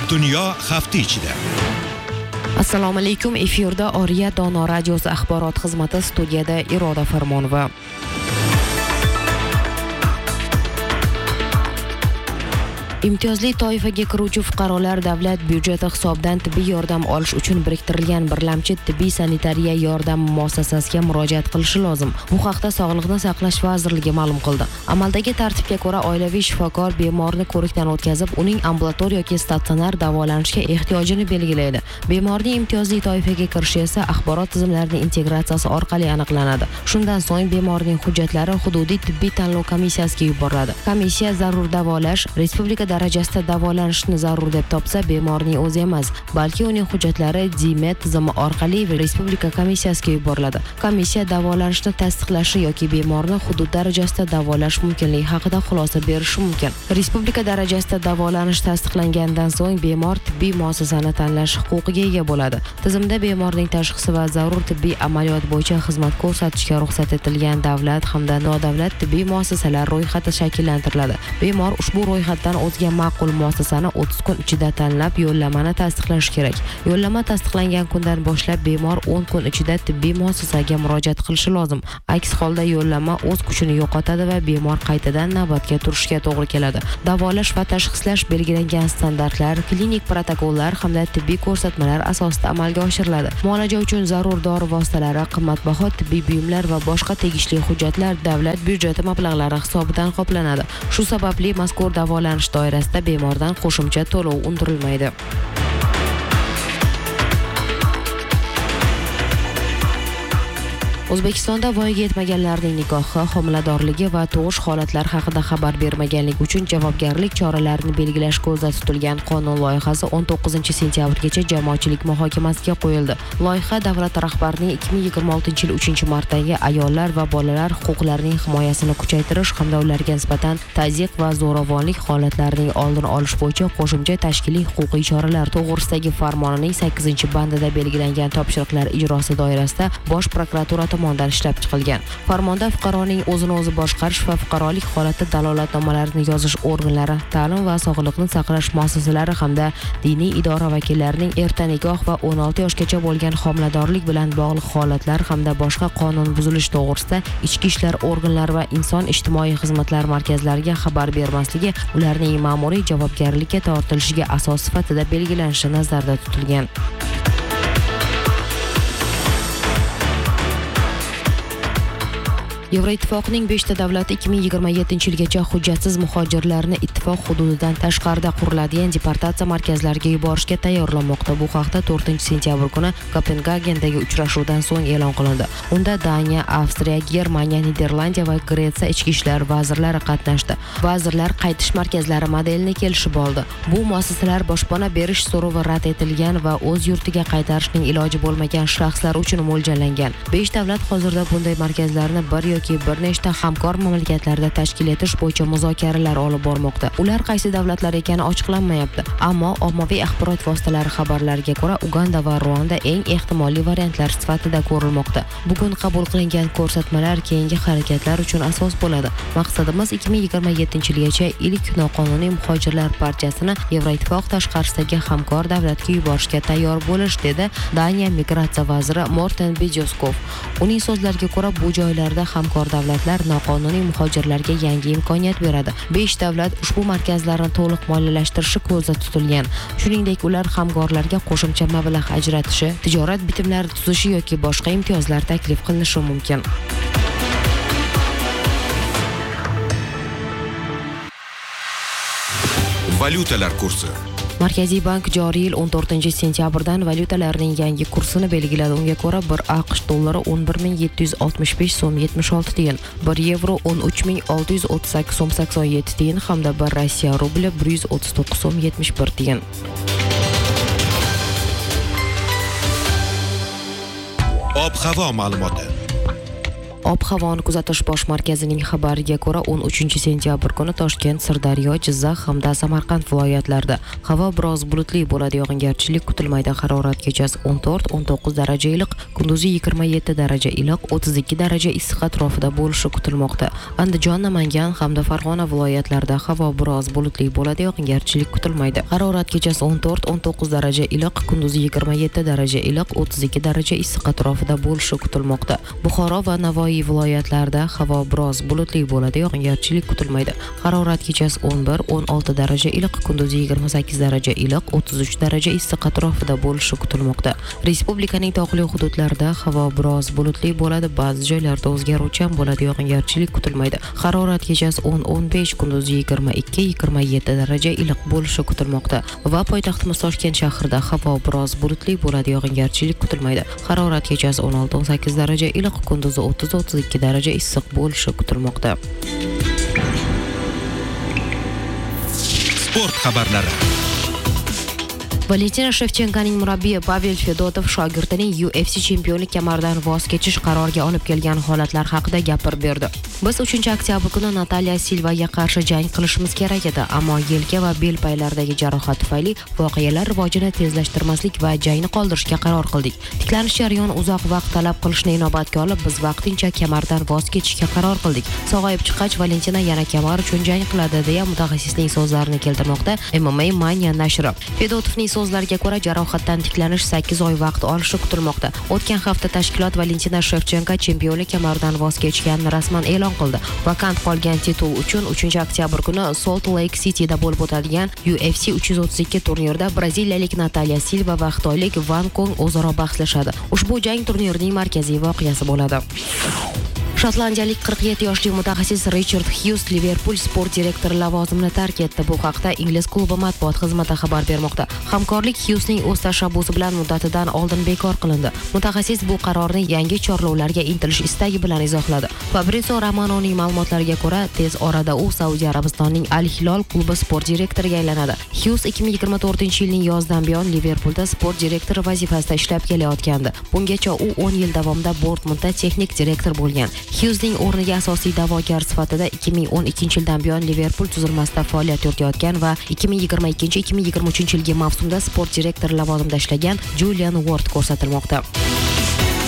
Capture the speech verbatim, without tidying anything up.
Dunyo hafta ichida. Assalomu alaykum. Efirda Oriya Dono radiosi axborot xizmati, studiyada Iroda Farmonova. Imtiyozli toifaga kiruvchi fuqarolar davlat byudjeti hisobidan tibbiy yordam olish uchun biriktirilgan birlamchi tibbiy sanitariya yordam muassasasiga murojaat qilishi lozim. Bu haqda Sog'liqni saqlash vazirligi ma'lum qildi. Amaldagi tartibga ko'ra, oilaviy shifokor bemorni ko'rikdan o'tkazib, uning ambulator yoki statsionar davolanishga ehtiyojini belgilaydi. Bemorning imtiyozli toifaga kirishi esa axborot tizimlarining integratsiyasi orqali aniqlanadi. Shundan so'ng bemorning hujjatlari hududiy tibbiy tanlov komissiyasiga yuboriladi. Komissiya zarur davolash, respublika darajasida davolanishni zarur deb topsa, bemorning o'zi emas, balki uning hujjatlari DIMET tizimi orqali respublika komissiyasiga yuboriladi. Komissiya davolanishni tasdiqlashi yoki bemorni hudud darajasida davolash mumkinligi haqida xulosa berishi mumkin. Respublika darajasida davolanish tasdiqlangandan so'ng bemor tibbiy muassasani tanlash huquqiga ega bo'ladi. Tizimda bemorning tashxisi va zarur tibbiy amaliyot bo'yicha xizmat ko'rsatishga ruxsat etilgan davlat hamda nodavlat tibbiy muassasalar ro'yxati shakllantiriladi. Bemor ushbu ro'yxatdan o'zga ma'qul muassasani o'ttiz kun ichida tanlab, yo'llamani tasdiqlashi kerak. Yo'llama tasdiqlangan kundan boshlab bemor o'n kun ichida tibbiy muassasaga murojaat qilishi lozim. Aks holda yo'llama o'z kuchini yo'qotadi va bemor qaytadan navbatga turishga to'g'ri keladi. Davolash va tashxislash belgilangan standartlar, klinik protokollar hamda tibbiy ko'rsatmalar asosida amalga oshiriladi. Muolaja uchun zarur dori vositalari, qimmatbaho tibbiy buyumlar va boshqa tegishli hujjatlar davlat byudjeti mablag'lari hisobidan qoplanadi. Shu sababli mazkur davolanish doirasida bemordan qo'shimcha to'lov undirilmaydi. O'zbekistonda voyaga yetmaganlarning nikohi, homiladorligi va tug'ish holatlari haqida xabar bermaganlik uchun javobgarlik choralarini belgilash ko'zda tutilgan qonun loyihasi o'n to'qqizinchi sentyabrgacha jamoatchilik muhokamasiga qo'yildi. Loyiha davlat rahbarining ikki ming yigirma oltinchi yil uchinchi martdagi ayollar va bolalar huquqlarining himoyasini kuchaytirish hamda ularga nisbatan tazyiq va zo'ravonlik holatlarining oldini olish bo'yicha qo'shimcha tashkiliy huquqiy choralar to'g'risidagi farmonining sakkizinchi bandida belgilangan topshiriqlar ijrosi doirasida Bosh prokuratura tomonidan ishlab chiqilgan. Farmonda fuqaroning o'zini o'zi boshqarish va fuqarolik holati dalolatnomalarini yozish organlari, ta'lim va sog'liqni saqlash muassasalari hamda diniy idora vakillarining erta nikoh va o'n olti yoshgacha bo'lgan homiladorlik bilan bog'liq holatlar hamda boshqa qonun buzilish to'g'risida ichki ishlar organlari va inson ijtimoiy xizmatlar markazlariga xabar bermasligi ularning ma'muriy javobgarlikka tortilishiga asos sifatida belgilanishi nazarda tutilgan. Yevroittifoqning beshta davlati ikki ming yigirma yettinchi yilgacha hujjatsiz muhojirlarni ittifoq hududidan tashqarida quriladigan deportatsiya markazlariga yuborishga tayyorlanmoqda. Bu haqda to'rtinchi sentyabr kuni Kopengagendagi uchrashuvdan so'ng e'lon qilindi. Unda Daniya, Avstriya, Germaniya, Niderlandiya va Gretsiya ichki ishlar vazirlari qatnashdi. Vazirlar qaytish markazlari modelini kelishib oldi. Bu muassasalar boshpana berish so'rovi rad etilgan va o'z yurtiga qaytarishning iloji bo'lmagan shaxslar uchun mo'ljallangan. besh davlat hozirda bunday markazlarni bir yoki bir nechta hamkor mamlakatlarda tashkil etish bo'yicha muzokaralar olib bormoqda. Ular qaysi davlatlar ekani ochiqlanmayapti. Ammo ommaviy axborot vositalari xabarlariga ko'ra Uganda va Ruanda eng ehtimoliy variantlar sifatida ko'rilmoqda. Bugun qabul qilingan ko'rsatmalar keyingi harakatlar uchun asos bo'ladi. Maqsadimiz ikki ming yigirma yettinchi yilgacha ilk noqonuniy muhojirlar partiyasini Yevroittifoq tashqarisidagi hamkor davlatga yuborishga tayyor bo'lish, dedi Daniya migratsiya vaziri Morten Bidjoskov. Uning so'zlariga ko'ra, bu joylarda hamkor davlatlar noqonuniy muhojirlarga yangi imkoniyat beradi. besh davlat ushbu markazlarni to'liq moliyalashtirilishi ko'zda tutilgan. Shuningdek, ular hamkorlarga qo'shimcha mablag' ajratishi, tijorat bitimlari tuzishi yoki boshqa imtiyozlar taklif qilinishi mumkin. Valyutalar kursi. Markaziy bank joriy yil o'n to'rtinchi sentyabrdan valyutalarning yangi kursini belgiladi. Unga ko'ra, bir AQSh dollari o'n bir ming yetti yuz oltmish besh so'm yetmish olti tiyin, bir yevro o'n uch ming olti yuz o'ttiz sakkiz so'm sakson yetti tiyin hamda bir Rossiya rubli bir yuz o'ttiz to'qqiz so'm yetmish bir tiyin. Ob-havo ma'lumoti. Ob-havoni kuzatish bosh markazining xabariga ko'ra, o'n uchinchi sentyabr kuni Toshkent, Sirdaryo, Jizzax hamda Samarqand viloyatlarida havo biroz bulutli bo'ladi, yog'ingarchilik kutilmaydi. Harorat kechasi o'n to'rt o'n to'qqiz daraja iliq, kunduzi yigirma yetti daraja iliq, o'ttiz ikki daraja issiq atrofida bo'lishi kutilmoqda. Andijon, Namangan hamda Farg'ona viloyatlarida havo biroz bulutli bo'ladi, yog'ingarchilik kutilmaydi. Harorat kechasi o'n to'rt o'n to'qqiz daraja iliq, kunduzi yigirma yetti daraja iliq, o'ttiz ikki daraja issiq atrofida bo'lishi kutilmoqda. Buxoro va Navoiy viloyatlarida havo biroz bulutli bo'ladi, yog'ingarchilik kutilmaydi. Harorat kechasi o'n bir o'n olti daraja iliq, kunduzi yigirma sakkiz daraja iliq, o'ttiz uch daraja issiq atrofida bo'lishi kutilmoqda. Respublikaning tog'li hududlarida havo biroz bulutli bo'ladi, ba'zi joylarda o'zgaruvchan bo'ladi, yog'ingarchilik kutilmaydi. Harorat kechasi o'n o'n besh, kunduzi yigirma ikki yigirma yetti daraja iliq bo'lishi kutilmoqda. Va poytaxtimiz Toshkent shahrida havo biroz bulutli bo'ladi, yog'ingarchilik kutilmaydi. Harorat kechasi o'n olti o'n sakkiz daraja iliq, kunduzi o'ttiz o'ttiz ikki daraja issiq bo'lishi kutilmoqda. Sport xabarlari. Valentina Shevchenkoning murabbiyi Pavel Fedotov shogirdining U F C chempionlik kamaridan voz kechish qaroriga olib kelgan holatlar haqida gapirib berdi. Biz uchinchi oktyabr kuni Natalya Silvaga qarshi jang qilishimiz kerak edi, ammo yelka va bel paylaridagi jarohat tufayli voqealar rivojini tezlashtirmaslik va jangni qoldirishga qaror qildik. Tiklanish jarayoni uzoq vaqt talab qilishni inobatga olib, biz vaqtincha kamardan voz kechishga qaror qildik. Sog'ayib chiqqach, Valentina yana kamar uchun jang qiladi, deya mutaxassisning so'zlarini keltirmoqda M M A Mania nashri. Fedotovning so'zlariga ko'ra, jarohatdan tiklanish sakkiz oy vaqt olishi kutilmoqda. O'tgan hafta tashkilot Valentina Shevchenko chempionlik kamaridan voz kechganini rasman e'lon qildi. Vakant qolgan titul uchun uchinchi oktyabr kuni Salt Lake Cityda bo'lib o'tadigan U F C uch yuz o'ttiz ikki turnirida braziliyalik Natalya Silva va xitoylik Van Kong o'zaro bahslashadi. Ushbu jang turnirning markaziy voqeasi bo'ladi. Shotlandiyalik qirq yetti yoshli mutaxassis Richard Hughes Liverpool sport direktori lavozimini tark etdi. Bu haqda ingliz klubi matbuot xizmati xabar bermoqda. Hamkorlik Hughesning o'z tashabbusi bilan muddatidan oldin bekor qilindi. Mutaxassis bu qarorni yangi chorlovlarga intilish istagi bilan izohladi. Fabrizio Romanoning ma'lumotlariga ko'ra, tez orada u Saudiya Arabistonining Al Hilol klubi sport direktoriga aylanadi. Hughes ikki ming yigirma to'rtinchi yilning yozdan buyon Liverpoolda sport direktori vazifasida ishlab kelayotgandi. Bungacha u o'n yil davomida Bournemouthda texnik direktor bo'lgan. Hughesning o'rniga asosiy da'vogar sifatida ikki ming o'n ikkinchi yildan buyon Liverpool tuzilmasida faoliyat yuritayotgan va ikki ming yigirma ikkinchi ikki ming yigirma uchinchi yilgi mavsumda sport direktori lavozimida ishlagan Julian Ward ko'rsatilmoqda.